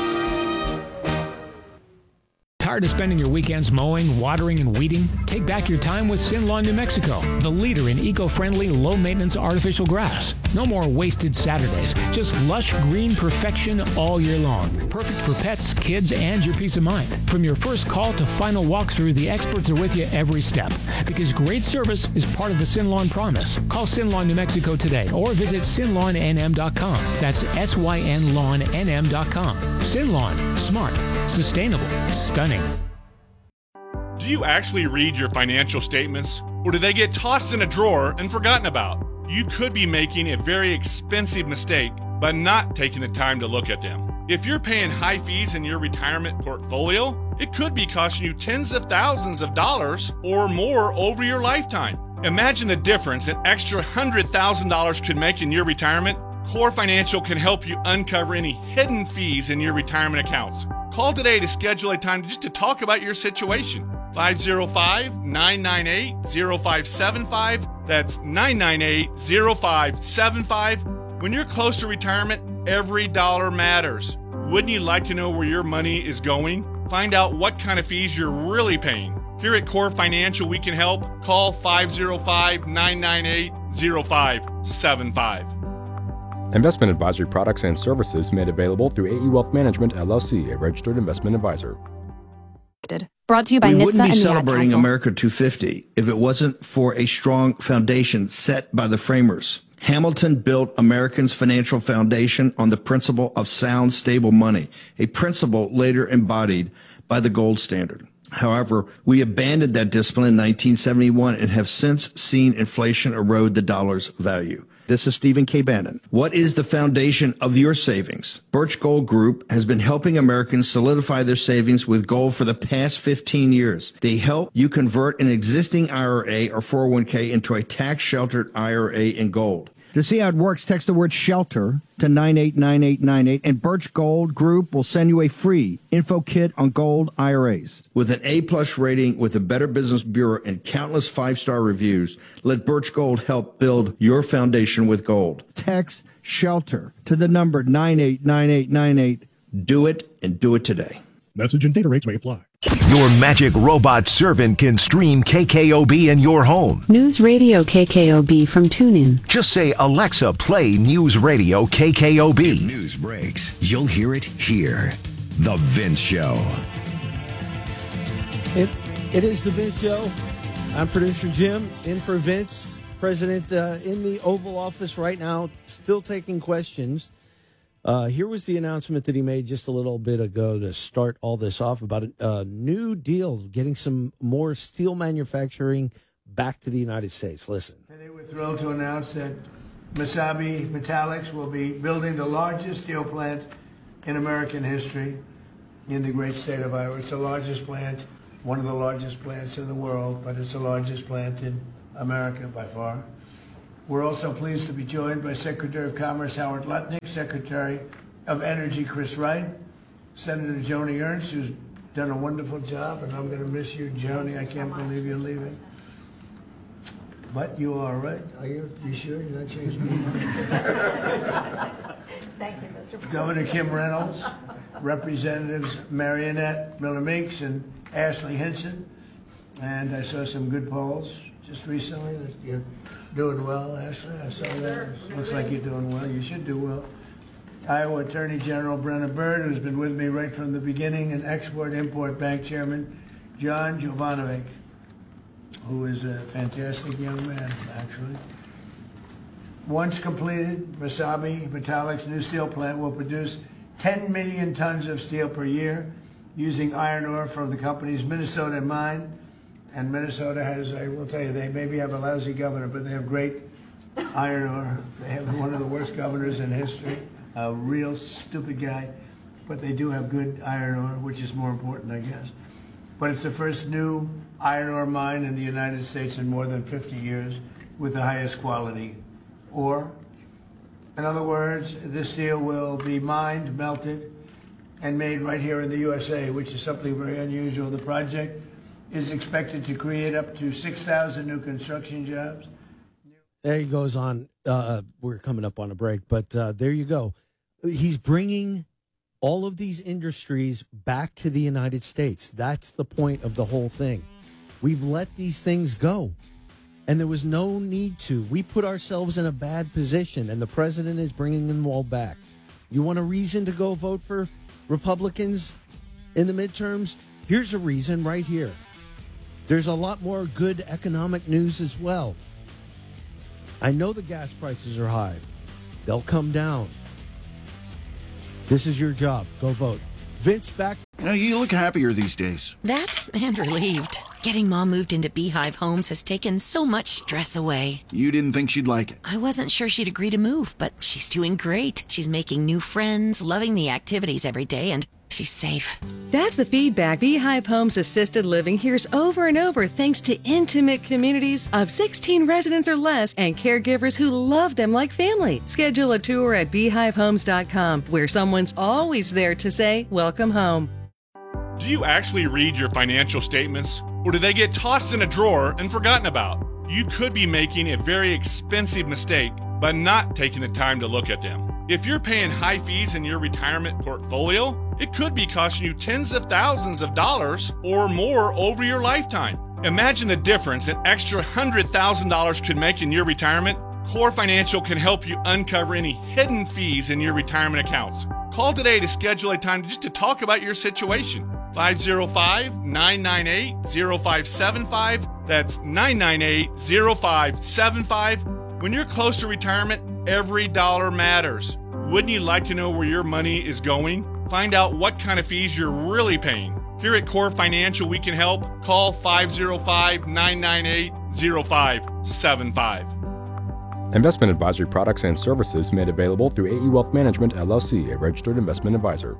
Tired of spending your weekends mowing, watering, and weeding? Take back your time with Sin Lawn New Mexico, the leader in eco-friendly, low-maintenance artificial grass. No more wasted Saturdays, just lush green perfection all year long. Perfect for pets, kids, and your peace of mind. From your first call to final walkthrough, the experts are with you every step. Because great service is part of the Sin Lawn promise. Call Sin Lawn New Mexico today or visit sin lawn n m dot com. That's S Y N lawn n m dot com. Sin Lawn, smart, sustainable, stunning. Do you actually read your financial statements, or do they get tossed in a drawer and forgotten about? You could be making a very expensive mistake by not taking the time to look at them. If you're paying high fees in your retirement portfolio, it could be costing you tens of thousands of dollars or more over your lifetime. Imagine the difference an extra one hundred thousand dollars could make in your retirement. Core Financial can help you uncover any hidden fees in your retirement accounts. Call today to schedule a time just to talk about your situation. five oh five, nine nine eight, oh five seven five. That's nine nine eight, oh five seven five. When you're close to retirement, every dollar matters. Wouldn't you like to know where your money is going? Find out what kind of fees you're really paying. Here at Core Financial, we can help. Call five oh five, nine nine eight, oh five seven five. Investment advisory products and services made available through A E Wealth Management, L L C, a registered investment advisor. Brought to you by we N H T S A wouldn't be and the Ad celebrating Council. America two fifty if it wasn't for a strong foundation set by the framers. Hamilton built Americans' financial foundation on the principle of sound, stable money, a principle later embodied by the gold standard. However, we abandoned that discipline in nineteen seventy-one and have since seen inflation erode the dollar's value. This is Stephen K. Bannon. What is the foundation of your savings? Birch Gold Group has been helping Americans solidify their savings with gold for the past fifteen years. They help you convert an existing I R A or four oh one k into a tax-sheltered I R A in gold. To see how it works, text the word SHELTER to nine eight nine eight nine eight, and Birch Gold Group will send you a free info kit on gold I R As. With an A-plus rating with the Better Business Bureau and countless five-star reviews, let Birch Gold help build your foundation with gold. Text SHELTER to the number nine eight nine eight nine eight. Do it, and do it today. Message and data rates may apply. Your magic robot servant can stream K K O B in your home. News Radio K K O B from TuneIn. Just say, Alexa, play News Radio K K O B. If news breaks, you'll hear it here. The Vince Show. It It is the Vince Show. I'm producer Jim, in for Vince. President uh, in the Oval Office right now, still taking questions. Uh, here was the announcement that he made just a little bit ago to start all this off about a, a new deal, getting some more steel manufacturing back to the United States. Listen. Today we're thrilled to announce that Mesabi Metallics will be building the largest steel plant in American history in the great state of Iowa. It's the largest plant, one of the largest plants in the world, but it's the largest plant in America by far. We're also pleased to be joined by Secretary of Commerce Howard Lutnick, Secretary of Energy Chris Wright, Senator Joni Ernst, who's done a wonderful job, and I'm going to miss you, Joni. I can't believe you're leaving. But you are, right? Are you, you sure you're not changing your mind? Thank you, Mister President. Governor Kim Reynolds, Representatives Marionette Miller Meeks and Ashley Hinson. And I saw some good polls just recently that you're doing well, Ashley. I saw that. Looks like you're doing well. You should do well. Iowa Attorney General Brenna Bird, who's been with me right from the beginning, and Export-Import Bank Chairman John Jovanovic, who is a fantastic young man, actually. Once completed, Mesabi Metallics' new steel plant will produce ten million tons of steel per year using iron ore from the company's Minnesota mine. And Minnesota has, I will tell you, they maybe have a lousy governor, but they have great iron ore. They have one of the worst governors in history, a real stupid guy, but they do have good iron ore, which is more important, I guess. But it's the first new iron ore mine in the United States in more than fifty years with the highest quality ore. In other words, this steel will be mined, melted, and made right here in the U S A, which is something very unusual. The project is expected to create up to six thousand new construction jobs. There he goes on. Uh, we're coming up on a break, but uh, there you go. He's bringing all of these industries back to the United States. That's the point of the whole thing. We've let these things go, and there was no need to. We put ourselves in a bad position, and the president is bringing them all back. You want a reason to go vote for Republicans in the midterms? Here's a reason right here. There's a lot more good economic news as well. I know the gas prices are high. They'll come down. This is your job. Go vote. Vince, back. You know, you look happier these days. That and relieved. Getting Mom moved into Beehive Homes has taken so much stress away. You didn't think she'd like it. I wasn't sure she'd agree to move, but she's doing great. She's making new friends, loving the activities every day, and she's safe. That's the feedback Beehive Homes Assisted Living hears over and over thanks to intimate communities of sixteen residents or less and caregivers who love them like family. Schedule a tour at beehive homes dot com where someone's always there to say, welcome home. Do you actually read your financial statements, or do they get tossed in a drawer and forgotten about? You could be making a very expensive mistake by not taking the time to look at them. If you're paying high fees in your retirement portfolio, it could be costing you tens of thousands of dollars or more over your lifetime. Imagine the difference an extra one hundred thousand dollars could make in your retirement. Core Financial can help you uncover any hidden fees in your retirement accounts. Call today to schedule a time just to talk about your situation. five oh five, nine nine eight, oh five seven five. That's nine nine eight, oh five seven five. When you're close to retirement, every dollar matters. Wouldn't you like to know where your money is going? Find out what kind of fees you're really paying. Here at Core Financial, we can help. Call five oh five, nine nine eight, oh five seven five. Investment advisory products and services made available through A E Wealth Management, L L C, a registered investment advisor.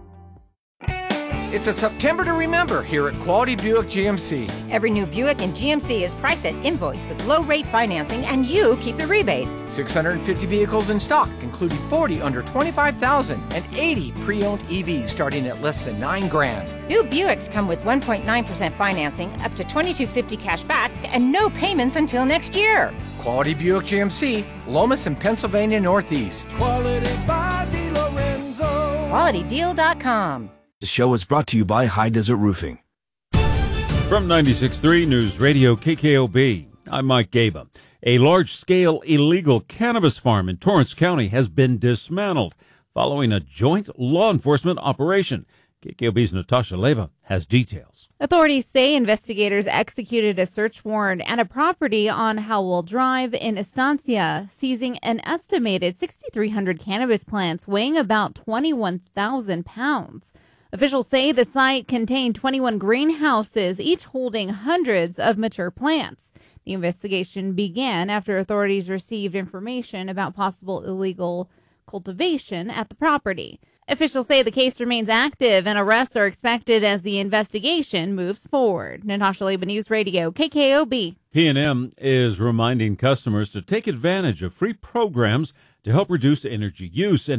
It's a September to remember here at Quality Buick G M C. Every new Buick in G M C is priced at invoice with low rate financing, and you keep the rebates. six hundred fifty vehicles in stock, including forty under twenty-five thousand and eighty pre-owned E Vs starting at less than nine grand. New Buicks come with one point nine percent financing, up to twenty-two fifty cash back, and no payments until next year. Quality Buick G M C, Lomas and Pennsylvania Northeast. Quality by DeLorenzo. quality deal dot com. The show is brought to you by High Desert Roofing. From ninety-six point three News Radio K K O B, I'm Mike Gaba. A large-scale illegal cannabis farm in Torrance County has been dismantled following a joint law enforcement operation. K K O B's Natasha Leva has details. Authorities say investigators executed a search warrant at a property on Howell Drive in Estancia, seizing an estimated six thousand three hundred cannabis plants weighing about twenty-one thousand pounds. Officials say the site contained twenty-one greenhouses, each holding hundreds of mature plants. The investigation began after authorities received information about possible illegal cultivation at the property. Officials say the case remains active and arrests are expected as the investigation moves forward. Natasha Leba, News Radio, K K O B. P and M is reminding customers to take advantage of free programs to help reduce energy use and